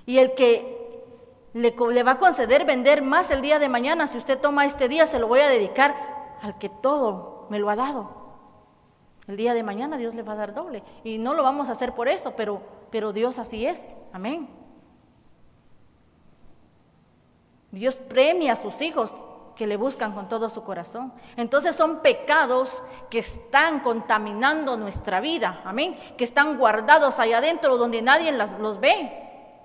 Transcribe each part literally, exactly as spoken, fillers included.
Y el que le, le va a conceder vender más el día de mañana, si usted toma este día, se lo voy a dedicar al que todo me lo ha dado. El día de mañana Dios le va a dar doble. Y no lo vamos a hacer por eso, pero, pero Dios así es. Amén. Dios premia a sus hijos que le buscan con todo su corazón. Entonces son pecados que están contaminando nuestra vida. Amén. Que están guardados allá adentro donde nadie las, los ve.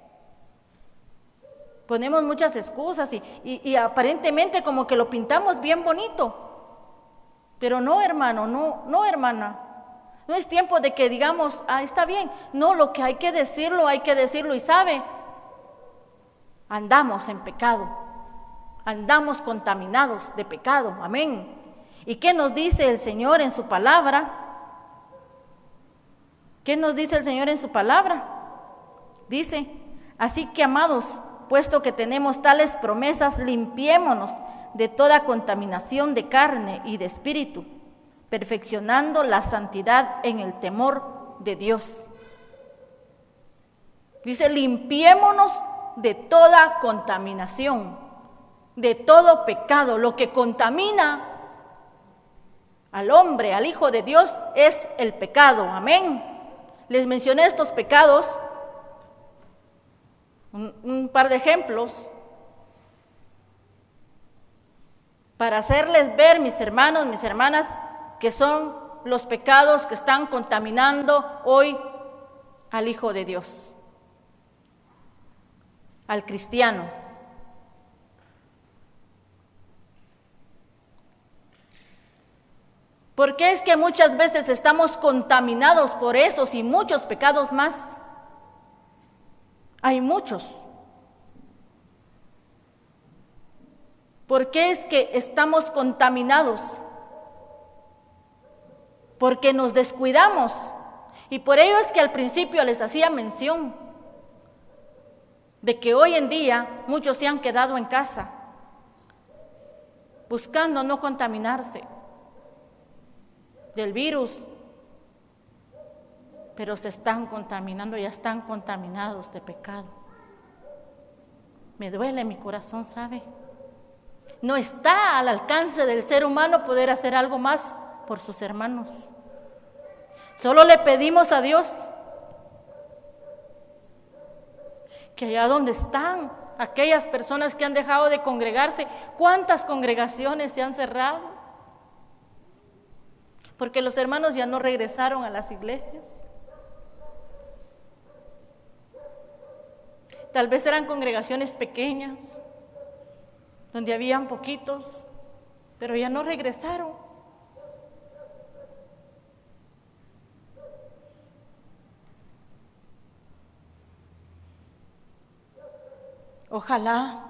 Ponemos muchas excusas y, y, y aparentemente como que lo pintamos bien bonito. Pero no, hermano, no, no, hermana. No es tiempo de que digamos, ah, está bien. No, lo que hay que decirlo, hay que decirlo. Y sabe, andamos en pecado. Andamos contaminados de pecado. Amén. ¿Y qué nos dice el Señor en su palabra? ¿Qué nos dice el Señor en su palabra? Dice, así que amados, puesto que tenemos tales promesas, limpiémonos de toda contaminación de carne y de espíritu, perfeccionando la santidad en el temor de Dios. Dice, limpiémonos de toda contaminación, de todo pecado. Lo que contamina al hombre, al Hijo de Dios, es el pecado. Amén. Les mencioné estos pecados, un, un par de ejemplos, para hacerles ver, mis hermanos, mis hermanas, que son los pecados que están contaminando hoy al Hijo de Dios, al cristiano. Porque es que muchas veces estamos contaminados por esos y muchos pecados más. Hay muchos. ¿Por qué es que estamos contaminados? Porque nos descuidamos. Y por ello es que al principio les hacía mención de que hoy en día muchos se han quedado en casa, buscando no contaminarse del virus, pero se están contaminando, ya están contaminados de pecado. Me duele mi corazón, ¿sabe? No está al alcance del ser humano poder hacer algo más por sus hermanos. Solo le pedimos a Dios que allá donde están aquellas personas que han dejado de congregarse, ¿cuántas congregaciones se han cerrado? Porque los hermanos ya no regresaron a las iglesias. Tal vez eran congregaciones pequeñas, donde habían poquitos, pero ya no regresaron. Ojalá,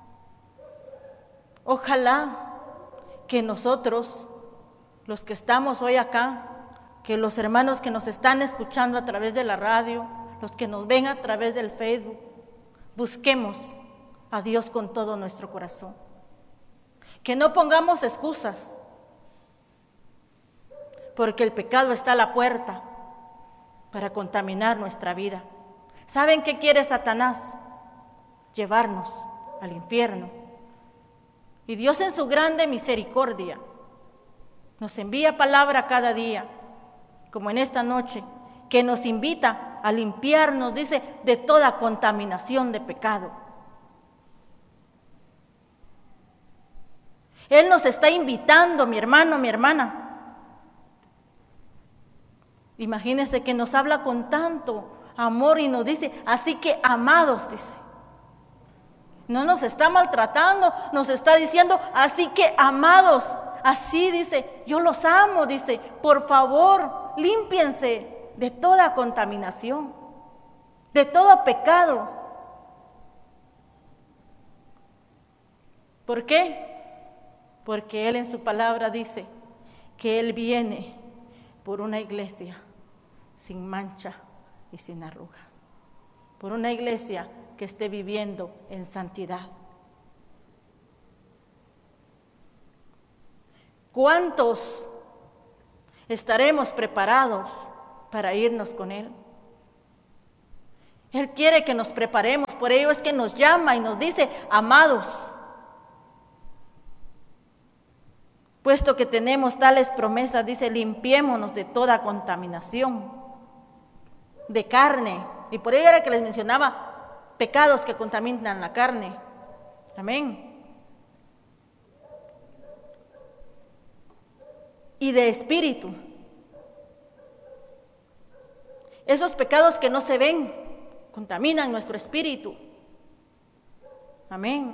ojalá que nosotros, los que estamos hoy acá, que los hermanos que nos están escuchando a través de la radio, los que nos ven a través del Facebook, busquemos a Dios con todo nuestro corazón. Que no pongamos excusas, porque el pecado está a la puerta para contaminar nuestra vida. ¿Saben qué quiere Satanás? Llevarnos al infierno. Y Dios en su grande misericordia nos envía palabra cada día, como en esta noche, que nos invita a limpiarnos, dice, de toda contaminación de pecado. Él nos está invitando, mi hermano, mi hermana. Imagínense que nos habla con tanto amor y nos dice, así que amados, dice. No nos está maltratando, nos está diciendo, así que amados, así dice, yo los amo, dice, por favor, límpiense de toda contaminación, de todo pecado. ¿Por qué? Porque Él en su palabra dice que Él viene por una iglesia sin mancha y sin arruga, por una iglesia que esté viviendo en santidad. ¿Cuántos estaremos preparados para irnos con Él? Él quiere que nos preparemos Por ello es que nos llama y nos dice, amados, puesto que tenemos tales promesas, dice, limpiémonos de toda contaminación de carne. Y por ello era que les mencionaba pecados que contaminan la carne. Amén. Y de espíritu. Esos pecados que no se ven contaminan nuestro espíritu. Amén.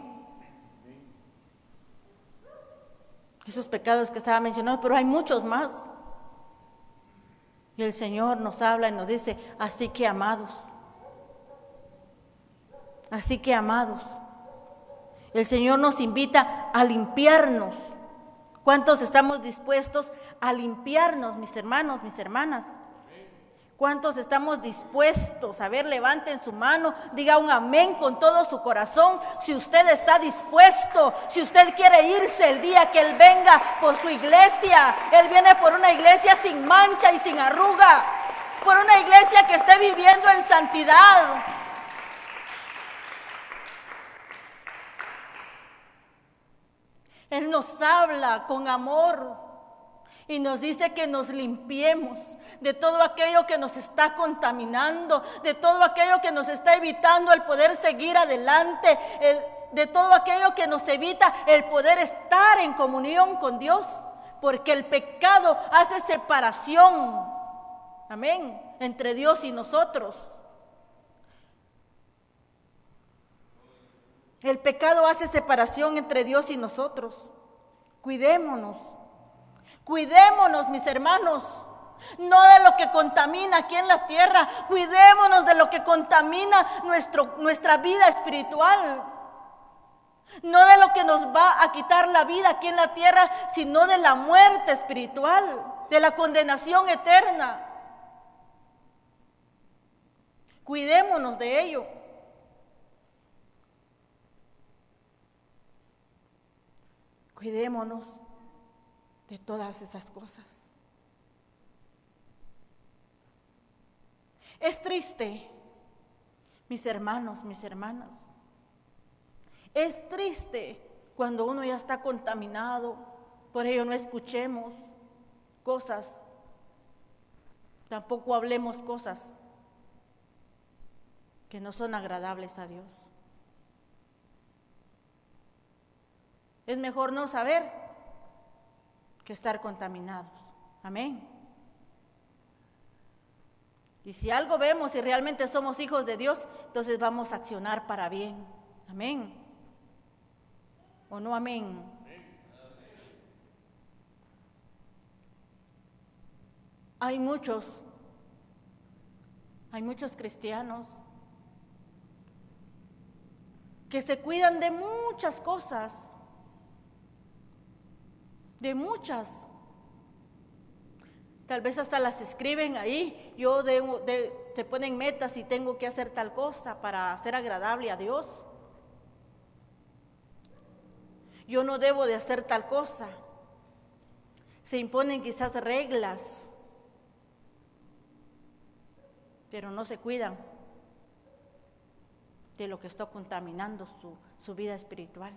Esos pecados que estaba mencionando, pero hay muchos más. Y el Señor nos habla y nos dice, así que amados, así que amados, el Señor nos invita a limpiarnos. ¿Cuántos estamos dispuestos a limpiarnos, mis hermanos, mis hermanas? ¿Cuántos estamos dispuestos? A ver, levanten su mano, diga un amén con todo su corazón. Si usted está dispuesto, si usted quiere irse el día que Él venga por su iglesia, Él viene por una iglesia sin mancha y sin arruga, por una iglesia que esté viviendo en santidad. Él nos habla con amor y nos dice que nos limpiemos de todo aquello que nos está contaminando, de todo aquello que nos está evitando el poder seguir adelante, el, de todo aquello que nos evita el poder estar en comunión con Dios, porque el pecado hace separación, amén, entre Dios y nosotros. El pecado hace separación entre Dios y nosotros. Cuidémonos. Cuidémonos, mis hermanos, no de lo que contamina aquí en la tierra, cuidémonos de lo que contamina nuestro, nuestra vida espiritual. No de lo que nos va a quitar la vida aquí en la tierra, sino de la muerte espiritual, de la condenación eterna. Cuidémonos de ello. Cuidémonos de todas esas cosas. Es triste, mis hermanos, mis hermanas. Es triste cuando uno ya está contaminado. Por ello no escuchemos cosas, tampoco hablemos cosas que no son agradables a Dios. Es mejor no saber que estar contaminados. Amén. Y si algo vemos y realmente somos hijos de Dios, entonces vamos a accionar para bien. Amén. ¿O no amén? Hay muchos, hay muchos cristianos que se cuidan de muchas cosas, de muchas. Tal vez hasta las escriben ahí, yo de, de, se ponen metas y tengo que hacer tal cosa para ser agradable a Dios. Yo no debo de hacer tal cosa. Se imponen quizás reglas, pero no se cuidan de lo que está contaminando su, su vida espiritual.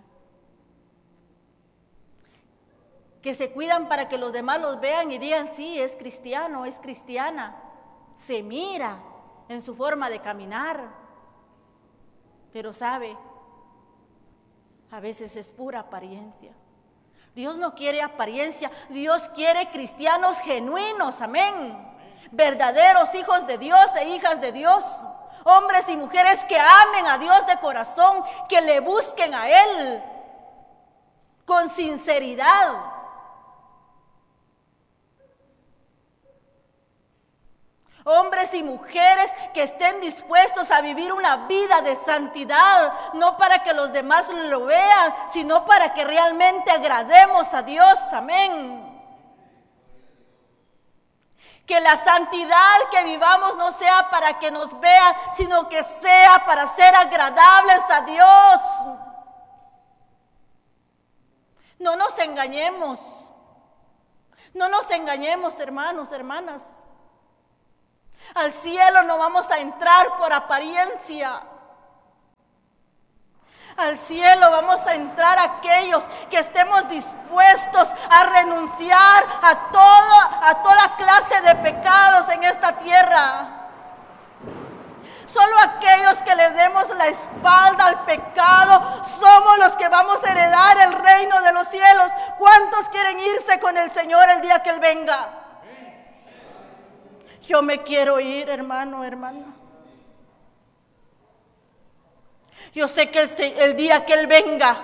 Que se cuidan para que los demás los vean y digan, sí, es cristiano, es cristiana. Se mira en su forma de caminar, pero sabe, a veces es pura apariencia. Dios no quiere apariencia, Dios quiere cristianos genuinos, amén. Verdaderos hijos de Dios e hijas de Dios. Hombres y mujeres que amen a Dios de corazón, que le busquen a Él con sinceridad. Hombres y mujeres que estén dispuestos a vivir una vida de santidad, no para que los demás lo vean, sino para que realmente agrademos a Dios, amén. Que la santidad que vivamos no sea para que nos vean, sino que sea para ser agradables a Dios. No nos engañemos, no nos engañemos, hermanos, hermanas. Al cielo no vamos a entrar por apariencia. Al cielo vamos a entrar aquellos que estemos dispuestos a renunciar a todo, a toda clase de pecados en esta tierra. Solo aquellos que le demos la espalda al pecado somos los que vamos a heredar el reino de los cielos. ¿Cuántos quieren irse con el Señor el día que Él venga? Yo me quiero ir, hermano, hermana. Yo sé que el, el día que Él venga,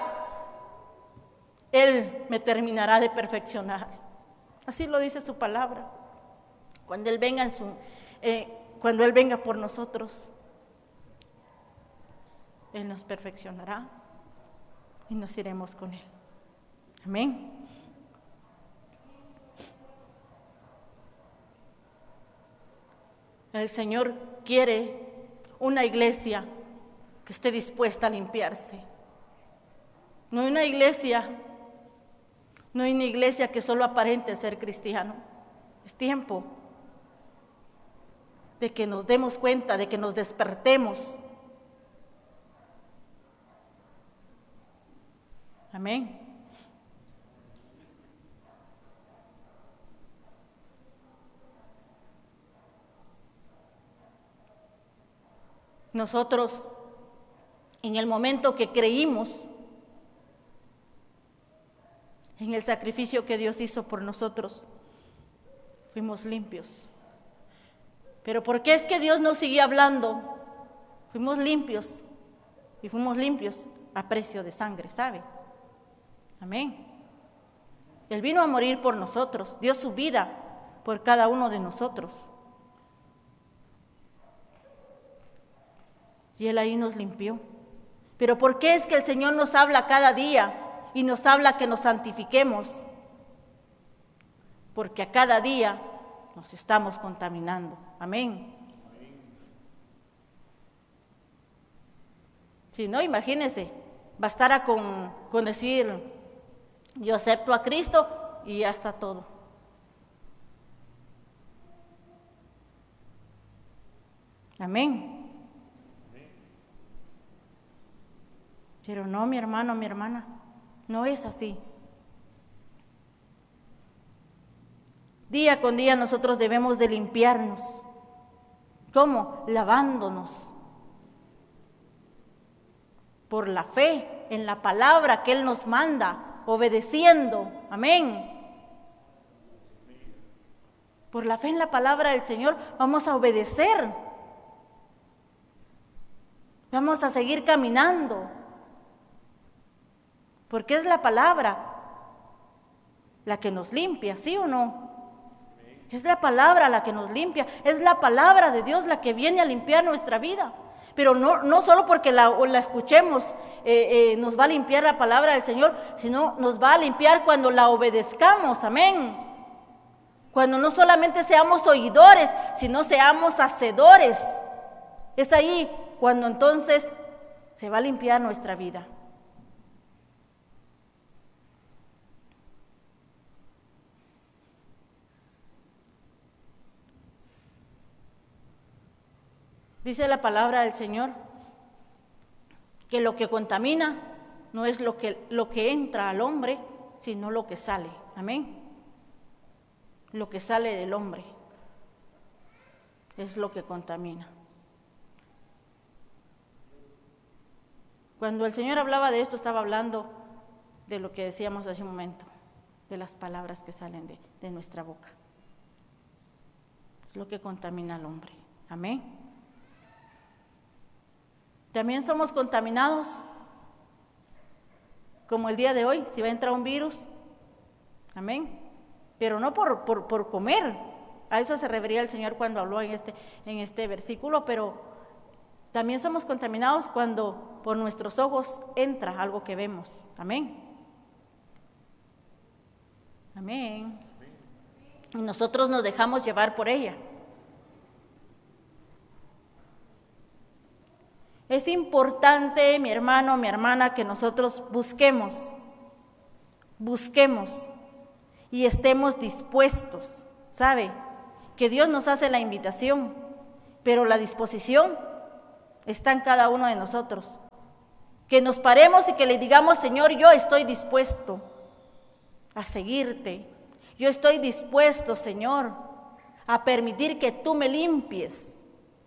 Él me terminará de perfeccionar. Así lo dice su palabra. Cuando Él venga, en su, eh, cuando Él venga por nosotros, Él nos perfeccionará y nos iremos con Él. Amén. El Señor quiere una iglesia que esté dispuesta a limpiarse. No hay una iglesia, no hay una iglesia que solo aparente ser cristiano. Es tiempo de que nos demos cuenta, de que nos despertemos. Amén. Nosotros, en el momento que creímos en el sacrificio que Dios hizo por nosotros, fuimos limpios. Pero ¿por qué es que Dios nos sigue hablando? Fuimos limpios y fuimos limpios a precio de sangre, ¿sabe? Amén. Él vino a morir por nosotros, dio su vida por cada uno de nosotros. Y Él ahí nos limpió. Pero ¿por qué es que el Señor nos habla cada día y nos habla que nos santifiquemos? Porque a cada día nos estamos contaminando. Amén. Si no, imagínense, bastará con, con decir, yo acepto a Cristo y ya está todo. Amén. Pero no, mi hermano, mi hermana, no es así. Día con día nosotros debemos de limpiarnos. ¿Cómo? Lavándonos. Por la fe en la palabra que Él nos manda, obedeciendo. Amén. Por la fe en la palabra del Señor vamos a obedecer. Vamos a seguir caminando. Porque es la palabra la que nos limpia, ¿sí o no? Es la palabra la que nos limpia, es la palabra de Dios la que viene a limpiar nuestra vida. Pero no, no solo porque la, la escuchemos eh, eh, nos va a limpiar la palabra del Señor, sino nos va a limpiar cuando la obedezcamos, amén. Cuando no solamente seamos oidores, sino seamos hacedores. Es ahí cuando entonces se va a limpiar nuestra vida. Dice la palabra del Señor que lo que contamina no es lo que, lo que entra al hombre, sino lo que sale. Amén. Lo que sale del hombre es lo que contamina. Cuando el Señor hablaba de esto, estaba hablando de lo que decíamos hace un momento, de las palabras que salen de, de nuestra boca. Es lo que contamina al hombre. Amén. También somos contaminados, como el día de hoy, si va a entrar un virus, amén, pero no por, por, por comer, a eso se refería el Señor cuando habló en este, en este versículo, pero también somos contaminados cuando por nuestros ojos entra algo que vemos, amén, amén, y nosotros nos dejamos llevar por ella. Es importante, mi hermano, mi hermana, que nosotros busquemos, busquemos y estemos dispuestos, ¿sabe? Que Dios nos hace la invitación, pero la disposición está en cada uno de nosotros. Que nos paremos y que le digamos, Señor, yo estoy dispuesto a seguirte. Yo estoy dispuesto, Señor, a permitir que tú me limpies.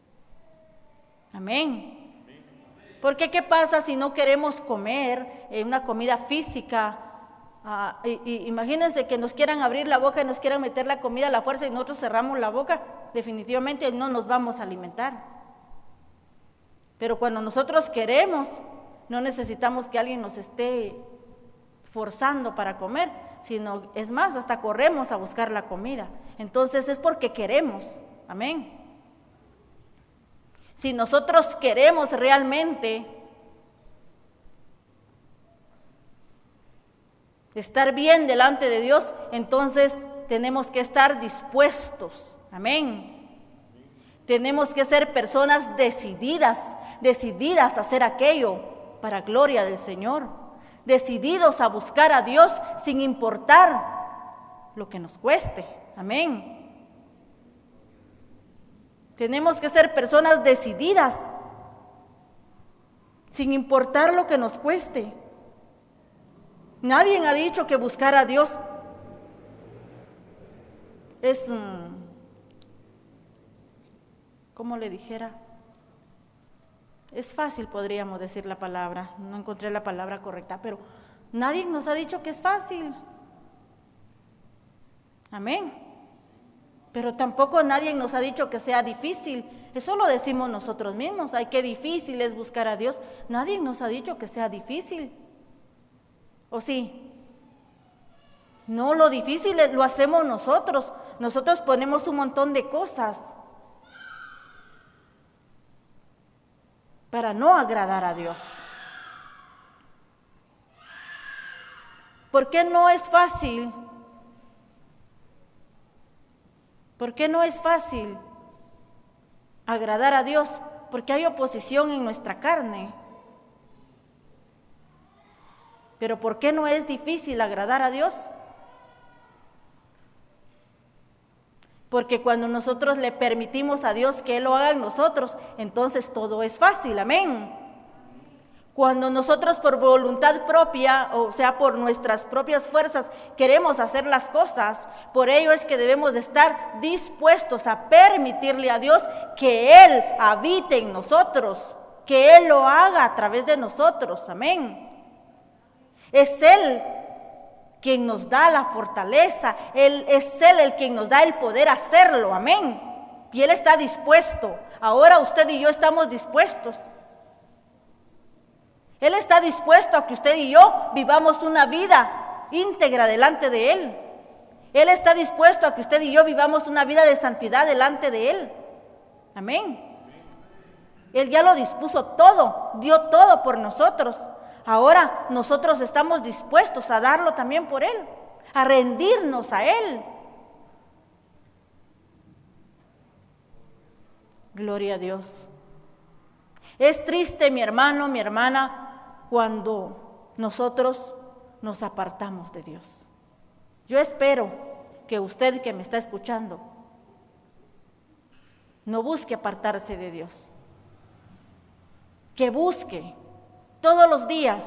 Amén. Porque ¿qué pasa si no queremos comer eh, una comida física? Ah, y, y, imagínense que nos quieran abrir la boca y nos quieran meter la comida a la fuerza y nosotros cerramos la boca. Definitivamente no nos vamos a alimentar. Pero cuando nosotros queremos, no necesitamos que alguien nos esté forzando para comer, sino es más, hasta corremos a buscar la comida. Entonces es porque queremos. Amén. Si nosotros queremos realmente estar bien delante de Dios, entonces tenemos que estar dispuestos. Amén. Tenemos que ser personas decididas, decididas a hacer aquello para gloria del Señor, decididos a buscar a Dios sin importar lo que nos cueste. Amén. Tenemos que ser personas decididas sin importar lo que nos cueste. Nadie ha dicho que buscar a Dios es, ¿cómo le dijera? Es fácil, podríamos decir la palabra. No encontré la palabra correcta, pero nadie nos ha dicho que es fácil. Amén. Pero tampoco nadie nos ha dicho que sea difícil. Eso lo decimos nosotros mismos. Ay, qué difícil es buscar a Dios. Nadie nos ha dicho que sea difícil. ¿O sí? No, lo difícil lo hacemos nosotros. Nosotros ponemos un montón de cosas para no agradar a Dios. ¿Por qué no es fácil? ¿Por qué no es fácil agradar a Dios? Porque hay oposición en nuestra carne. Pero ¿por qué no es difícil agradar a Dios? Porque cuando nosotros le permitimos a Dios que Él lo haga en nosotros, entonces todo es fácil, amén. Cuando nosotros por voluntad propia, o sea, por nuestras propias fuerzas, queremos hacer las cosas, por ello es que debemos de estar dispuestos a permitirle a Dios que Él habite en nosotros, que Él lo haga a través de nosotros, amén. Es Él quien nos da la fortaleza, Él es Él el quien nos da el poder hacerlo, amén. Y Él está dispuesto. Ahora usted y yo estamos dispuestos. Él está dispuesto a que usted y yo vivamos una vida íntegra delante de Él. Él está dispuesto a que usted y yo vivamos una vida de santidad delante de Él. Amén. Él ya lo dispuso todo, dio todo por nosotros. Ahora nosotros estamos dispuestos a darlo también por Él, a rendirnos a Él. Gloria a Dios. Es triste, mi hermano, mi hermana, cuando nosotros nos apartamos de Dios. Yo espero que usted que me está escuchando no busque apartarse de Dios, que busque todos los días.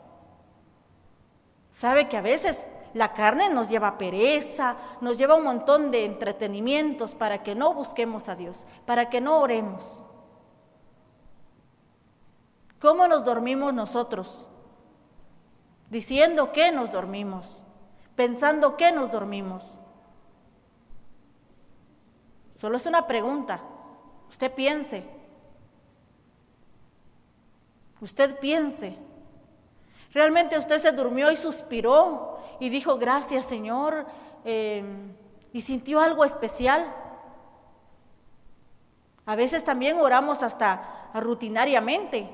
Sabe que a veces la carne nos lleva a pereza, nos lleva a un montón de entretenimientos para que no busquemos a Dios, para que no oremos. ¿Cómo nos dormimos nosotros? Diciendo que nos dormimos, pensando que nos dormimos. Solo es una pregunta. Usted piense. Usted piense. ¿Realmente usted se durmió y suspiró y dijo gracias, Señor, eh, y sintió algo especial? A veces también oramos hasta rutinariamente,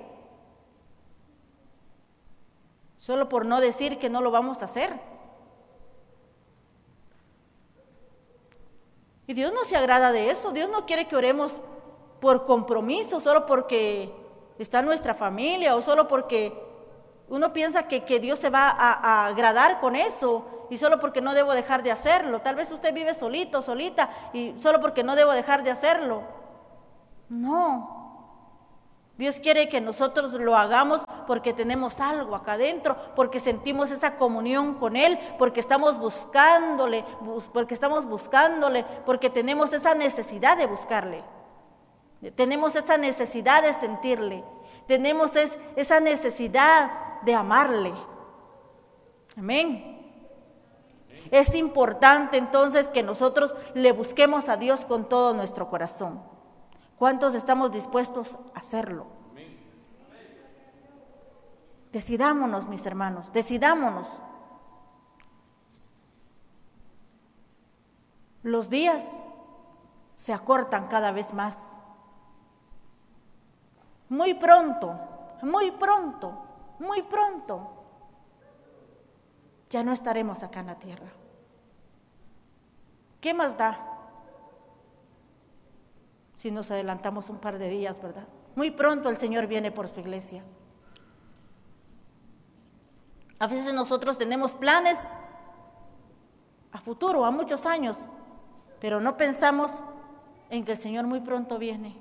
solo por no decir que no lo vamos a hacer. Y Dios no se agrada de eso. Dios no quiere que oremos por compromiso, solo porque está nuestra familia o solo porque uno piensa que, que Dios se va a, a agradar con eso y solo porque no debo dejar de hacerlo. Tal vez usted vive solito, solita y solo porque no debo dejar de hacerlo. No. Dios quiere que nosotros lo hagamos porque tenemos algo acá adentro, porque sentimos esa comunión con Él, porque estamos buscándole, porque estamos buscándole, porque tenemos esa necesidad de buscarle. Tenemos esa necesidad de sentirle. Tenemos es, esa necesidad de amarle. Amén. Es importante entonces que nosotros le busquemos a Dios con todo nuestro corazón. ¿Cuántos estamos dispuestos a hacerlo? Decidámonos, mis hermanos, decidámonos. Los días se acortan cada vez más. Muy pronto, muy pronto, muy pronto, ya no estaremos acá en la tierra. ¿Qué más da si nos adelantamos un par de días, verdad? Muy pronto el Señor viene por su iglesia. A veces nosotros tenemos planes a futuro, a muchos años, pero no pensamos en que el Señor muy pronto viene.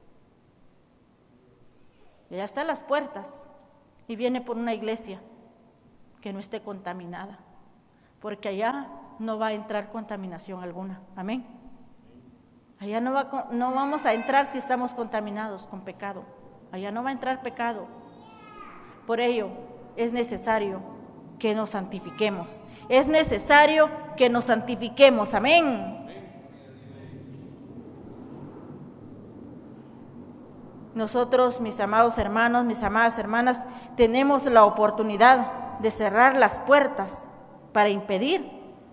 Ya está a las puertas y viene por una iglesia que no esté contaminada, porque allá no va a entrar contaminación alguna. Amén. Allá no, va, no vamos a entrar si estamos contaminados con pecado. Allá no va a entrar pecado. Por ello es necesario que nos santifiquemos. Es necesario que nos santifiquemos. Amén. Nosotros, mis amados hermanos, mis amadas hermanas, tenemos la oportunidad de cerrar las puertas para impedir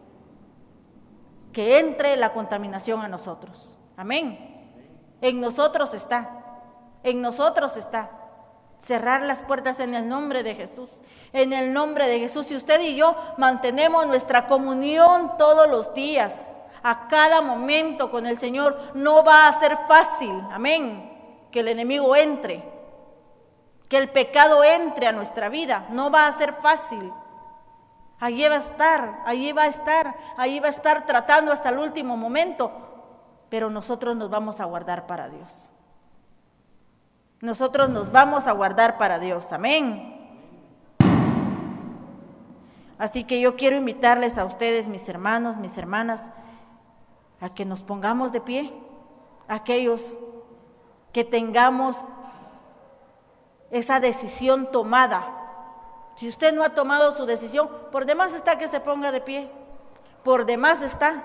que entre la contaminación a nosotros. Amén. En nosotros está, en nosotros está. Cerrar las puertas en el nombre de Jesús. En el nombre de Jesús. Si usted y yo mantenemos nuestra comunión todos los días, a cada momento con el Señor, no va a ser fácil. Amén. Que el enemigo entre, que el pecado entre a nuestra vida, no va a ser fácil. Allí va a estar, allí va a estar, allí va a estar tratando hasta el último momento, pero nosotros nos vamos a guardar para Dios. Nosotros nos vamos a guardar para Dios, amén. Así que yo quiero invitarles a ustedes, mis hermanos, mis hermanas, a que nos pongamos de pie, aquellos que tengamos esa decisión tomada. Si usted no ha tomado su decisión, por demás está que se ponga de pie, por demás está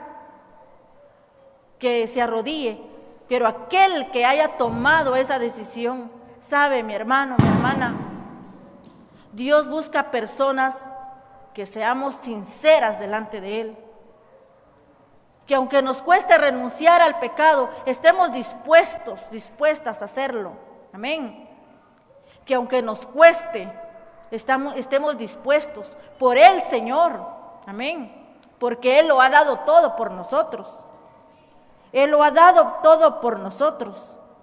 que se arrodille, pero aquel que haya tomado esa decisión, sabe, mi hermano, mi hermana, Dios busca personas que seamos sinceras delante de Él. Que aunque nos cueste renunciar al pecado, estemos dispuestos, dispuestas a hacerlo. Amén. Que aunque nos cueste, estamos, estemos dispuestos por el Señor. Amén. Porque Él lo ha dado todo por nosotros. Él lo ha dado todo por nosotros.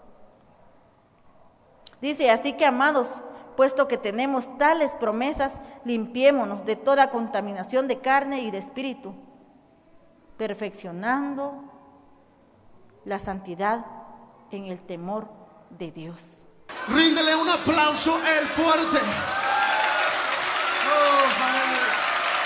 Dice, así que amados, puesto que tenemos tales promesas, limpiémonos de toda contaminación de carne y de espíritu, perfeccionando la santidad en el temor de Dios. Ríndele un aplauso a Él fuerte.